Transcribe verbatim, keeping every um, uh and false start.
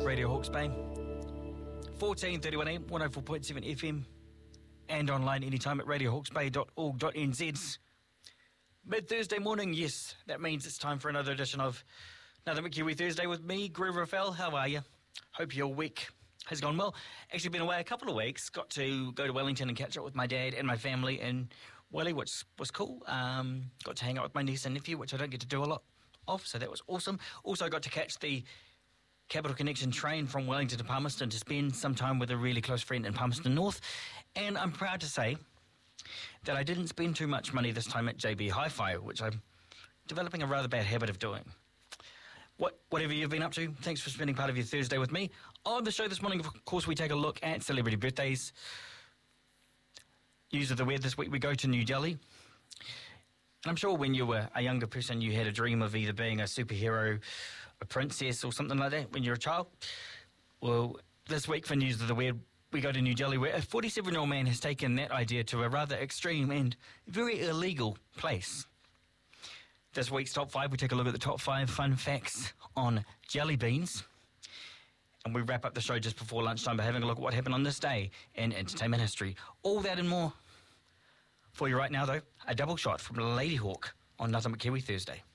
Radio Hawke's Bay, fourteen thirty-one a m, one oh four point seven F M, and online anytime at radio hawkes bay dot org dot n z. Mid-Thursday morning, yes, that means it's time for another edition of Another Kiwi Thursday with me, Greg Raffel. How are you? Hope your week has gone well. Actually been away a couple of weeks, got to go to Wellington and catch up with my dad and my family in Welly, which was cool. Um, got to hang out with my niece and nephew, which I don't get to do a lot of, so that was awesome. Also got to catch the Capital Connection train from Wellington to Palmerston to spend some time with a really close friend in Palmerston North. And I'm proud to say that I didn't spend too much money this time at J B Hi-Fi, which I'm developing a rather bad habit of doing. What, whatever you've been up to, thanks for spending part of your Thursday with me. On the show this morning, of course, we take a look at celebrity birthdays. News of the weird this week, we go to New Delhi. And I'm sure when you were a younger person, you had a dream of either being a superhero, a princess, or something like that when you're a child. Well, this week for News of the Weird, we go to New Delhi, where a forty-seven-year-old man has taken that idea to a rather extreme and very illegal place. This week's Top five, we take a look at the top five fun facts on jelly beans. And we wrap up the show just before lunchtime by having a look at what happened on this day in entertainment history. All that and more. For you right now, though, a double shot from Lady Hawk on Nothing But Kiwi Thursday.